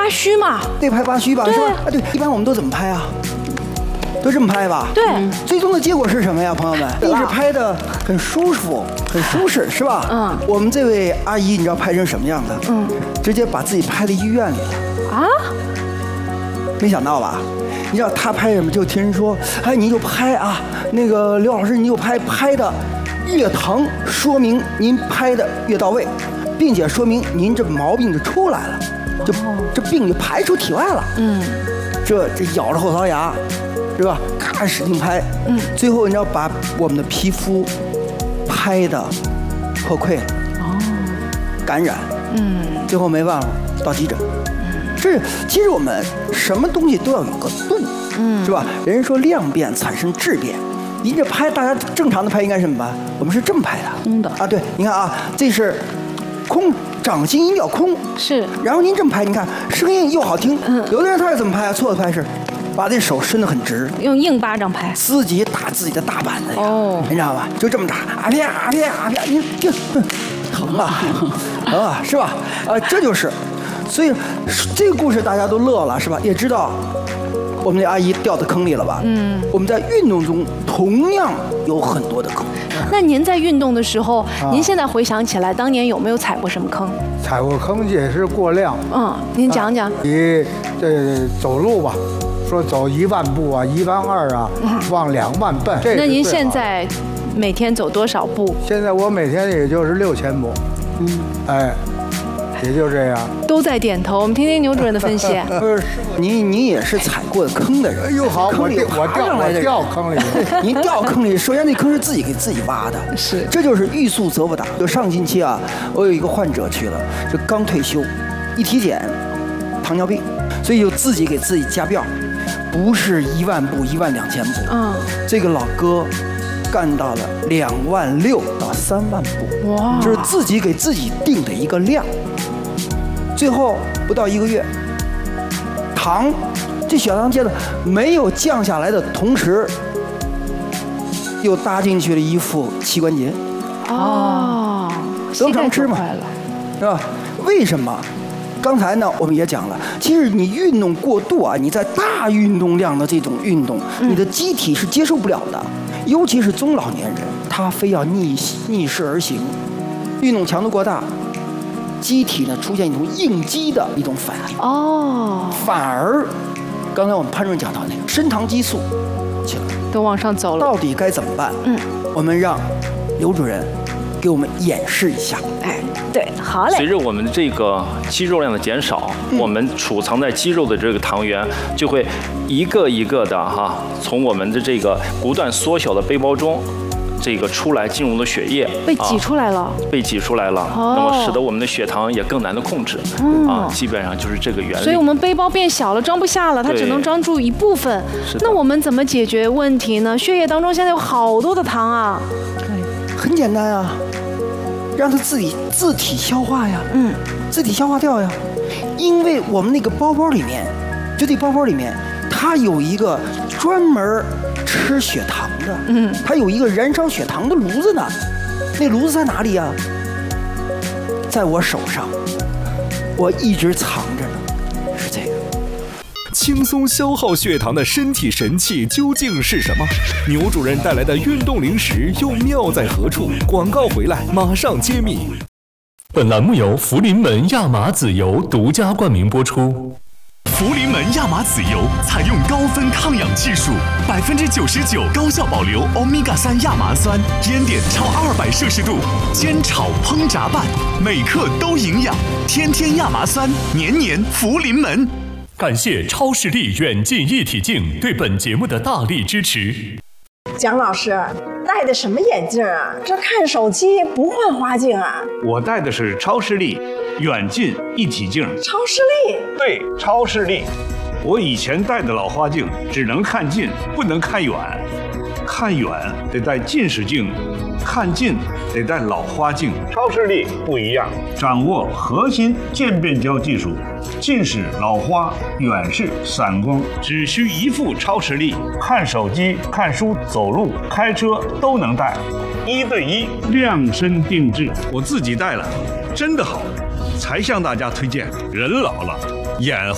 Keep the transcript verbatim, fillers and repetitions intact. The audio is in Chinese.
八虚嘛， 对，拍八虚吧，是吧？啊，对，一般我们都怎么拍啊？都这么拍吧？ 对， 最终的结果是什么呀，朋友们？一是拍的很舒服、很舒适，是吧？嗯。我们这位阿姨，你知道拍成什么样的？嗯，直接把自己拍到医院里了。啊？没想到吧？你知道她拍什么？就听人说，哎，你就拍啊，那个刘老师，你就拍，拍的越疼，说明您拍的越到位，并且说明您这毛病就出来了，就这病就排出体外了。嗯。这这咬着后槽牙。是吧？咔，使劲拍，嗯，最后你要把我们的皮肤拍的破溃了，哦，感染，嗯，最后没办法到急诊。嗯，这其实我们什么东西都要有个度，嗯，是吧？人家说量变产生质变，您这拍，大家正常的拍应该是什么？我们是这么拍的， 空的啊， 对，你看啊，这是空，掌心音调空， 是， 然后您这么拍，你看声音又好听，嗯，有的人他是怎么拍啊？错的拍是。把这手伸得很直， 用硬巴掌拍， 自己打自己的大板子呀，哦，你知道吧？就这么打，啊啪啊啪啊啪，你这疼啊，疼啊，是吧？啊，这就是，所以这个故事大家都乐了，是吧？也知道我们的阿姨掉到坑里了吧？嗯，我们在运动中同样有很多的坑。 那您在运动的时候，啊、您现在回想起来，当年有没有踩过什么坑？ 踩过坑也是过量。 嗯，您讲讲。 你这走路吧。说走一万步啊，一万二啊，往两万奔。 那您现在每天走多少步？ 现在我每天也就是六千步，嗯，哎，也就这样。 都在点头。我们听听牛主任的分析。 不是，你你也是踩过坑的人。 哎呦好，我我掉上来掉坑里。 您掉坑里，首先那坑是自己给自己挖的。 是， 这就是欲速则不达。就上星期啊，我有一个患者去了，就刚退休，一体检，糖尿病，所以就自己给自己加标。不是一万步，一万两千步，嗯，这个老哥干到了两万六到三万步，哇，就是自己给自己定的一个量。最后不到一个月，糖，这血糖阶段没有降下来的同时，又搭进去了一副膝关节，哦，正常吃嘛，是吧？为什么？刚才呢，我们也讲了，其实你运动过度啊，你在大运动量的这种运动，你的机体是接受不了的，尤其是中老年人，他非要逆逆势而行，运动强度过大，机体呢出现一种应激的一种反应。哦，反而刚才我们潘主任讲到那个升糖激素起来， 都往上走了， 到底该怎么办？嗯，我们让刘主任给我们演示一下。 哎，对，好嘞。 随着我们的这个肌肉量的减少，嗯、我们储藏在肌肉的这个糖原就会一个一个的哈，从我们的这个不断缩小的背包中，这个出来进入了血液， 被挤出来了，啊、 被挤出来了，哦、那么使得我们的血糖也更难的控制，嗯、啊，基本上就是这个原理。 所以我们背包变小了，装不下了，它只能装住一部分。那我们怎么解决问题呢？血液当中现在有好多的糖啊。 很简单啊，让它自己自体消化呀，嗯，自体消化掉呀。因为我们那个包包里面，就这包包里面，它有一个专门吃血糖的，嗯，它有一个燃烧血糖的炉子呢。那炉子在哪里呀？在我手上，我一直藏着呢，是这个。 轻松消耗血糖的身体神器究竟是什么？牛主任带来的运动零食又妙在何处？广告回来马上揭秘。 本栏目由福临门亚麻籽油独家冠名播出。 福临门亚麻籽油采用高分抗氧技术，百分之九十九高效保留欧米伽三亚麻酸，烟点超二百摄氏度，煎炒烹炸拌，每克都营养。天天亚麻酸，年年福临门。 感谢超视力远近一体镜对本节目的大力支持。 蒋老师戴的什么眼镜啊？这看手机不换花镜啊？ 我戴的是超视力远近一体镜。 超视力？ 对，超视力。我以前戴的老花镜只能看近，不能看远。看远得戴近视镜，看近得戴老花镜。超视力不一样，掌握核心渐变焦技术，近视、老花、远视、散光，只需一副超视力，看手机、看书、走路、开车都能戴，一对一量身定制。我自己戴了，真的好，才向大家推荐。人老了，眼